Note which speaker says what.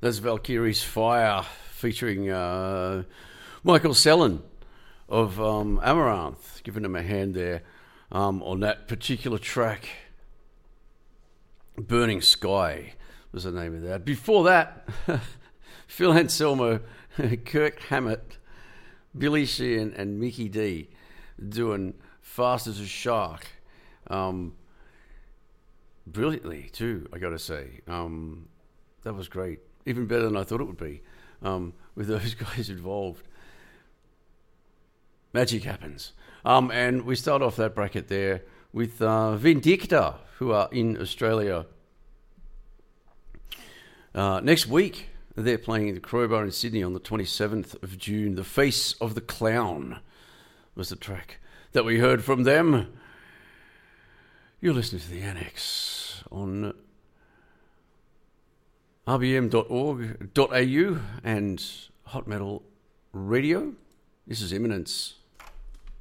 Speaker 1: That's Valkyrie's Fire featuring Michael Sellen of Amaranth, giving him a hand there on that particular track. Burning Sky was the name of that. Before that, Phil Anselmo, Kirk Hammett, Billy Sheehan and Mickey D doing Fast as a Shark. Brilliantly too, I gotta say. That was great. Even better than I thought it would be, with those guys involved. Magic happens. And we start off that bracket there with Vindicta, who are in Australia. Next week, they're playing the Crowbar in Sydney on the 27th of June. The Face of the Clown was the track that we heard from them. You're listening to The Annex on rbm.org.au and Hot Metal Radio. This is Imminence.